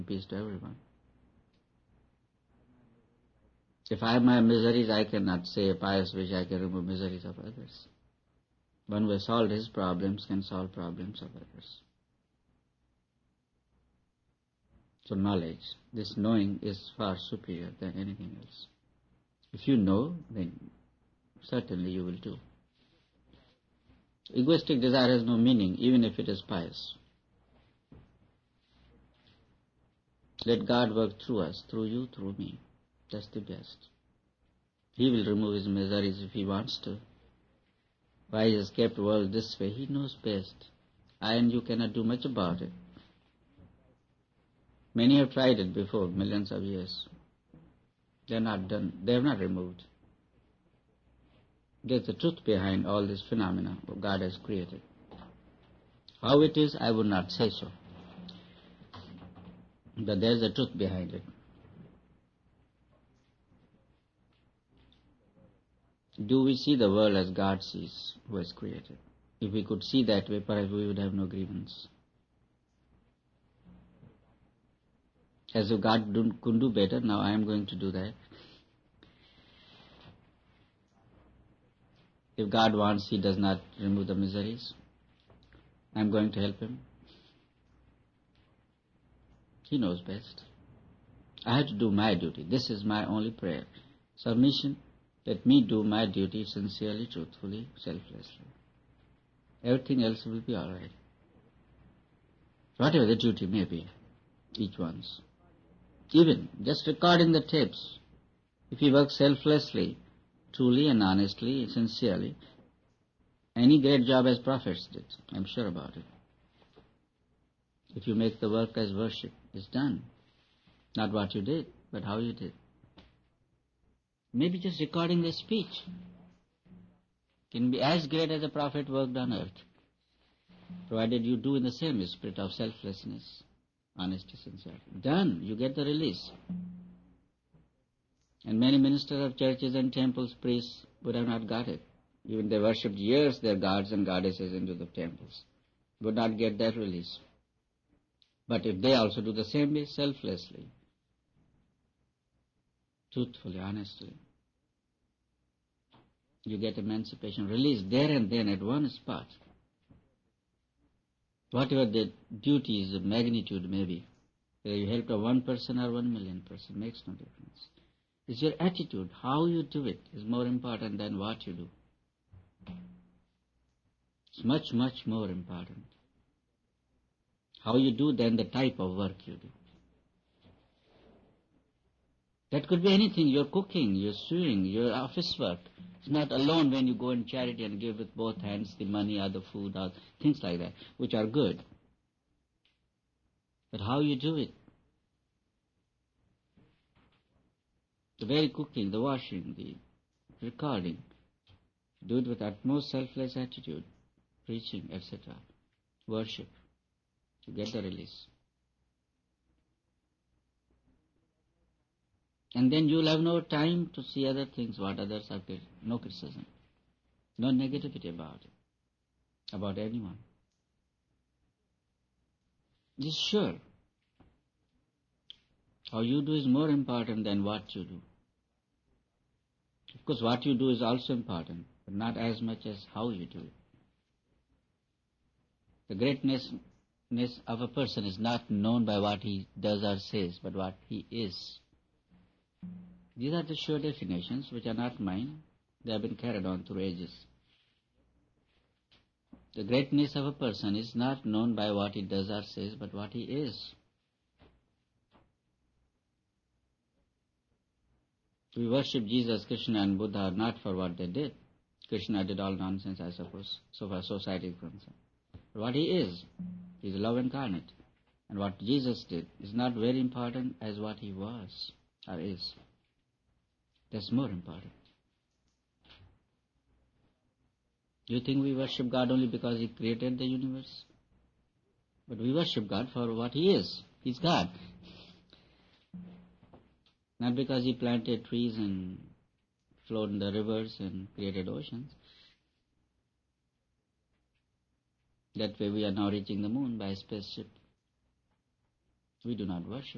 peace to everyone. If I have my miseries, I cannot say a pious wish I can remove miseries of others. One who has solved his problems can solve problems of others. So knowledge, this knowing is far superior than anything else. If you know, then certainly you will do. Egoistic desire has no meaning, even if it is pious. Let God work through us, through you, through me. That's the best. He will remove his miseries if he wants to. Why he has kept the world this way, he knows best. I and you cannot do much about it. Many have tried it before, millions of years. They are not done. They have not removed. There's the truth behind all this phenomena God has created. How it is, I would not say so. But there's a truth behind it. Do we see the world as God sees, who has created? If we could see that way, perhaps we would have no grievance. As if God couldn't do better, now I am going to do that. If God wants, He does not remove the miseries. I am going to help Him. He knows best. I have to do my duty. This is my only prayer. Submission, let me do my duty sincerely, truthfully, selflessly. Everything else will be all right. Whatever the duty may be, each one's. Even just recording the tapes, if he works selflessly, truly and honestly, sincerely, any great job as prophets did, I'm sure about it. If you make the work as worship, it's done. Not what you did, but how you did. Maybe just recording the speech can be as great as a prophet worked on earth, provided you do in the same spirit of selflessness, honesty, sincerity. Done. You get the release. And many ministers of churches and temples, priests, would have not got it. Even they worshipped years their gods and goddesses into the temples. Would not get that release. But if they also do the same way, selflessly, truthfully, honestly, you get emancipation, release there and then at one spot. Whatever the duties, the magnitude may be, whether you help a 1 person or 1 million person, makes no difference. It's your attitude, how you do it is more important than what you do. It's much, much more important. How you do than the type of work you do. That could be anything, your cooking, your sewing, your office work. It's not alone when you go in charity and give with both hands the money or the food or things like that, which are good. But how you do it, the very cooking, the washing, the recording, do it with utmost selfless attitude, preaching, etc., worship, to get the release. And then you'll have no time to see other things, what others are getting. No criticism, no negativity about it, about anyone. Just sure, how you do is more important than what you do. Of course, what you do is also important, but not as much as how you do it. The greatness of a person is not known by what he does or says, but what he is. These are the sure definitions, which are not mine. They have been carried on through ages. The greatness of a person is not known by what he does or says, but what he is. We worship Jesus, Krishna and Buddha not for what they did. Krishna did all nonsense, I suppose, so far society is concerned. But what he is love incarnate. And what Jesus did is not very important as what he was or is. That's more important. Do you think we worship God only because He created the universe? But we worship God for what He is. He's God. Not because He planted trees and flowed in the rivers and created oceans. That way we are now reaching the moon by a spaceship. We do not worship.